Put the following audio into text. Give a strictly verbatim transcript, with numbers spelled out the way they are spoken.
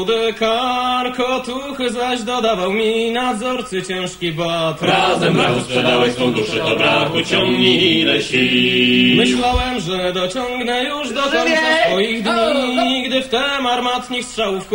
Dekan kotuchy zaś dodawał mi nadzorcy ciężki bat. Razem brachu sprzedałeś swą duszę, to brachu ciągnij ile sił. Myślałem, że dociągnę już do końca swoich dni, gdy wtem armatnik strzałów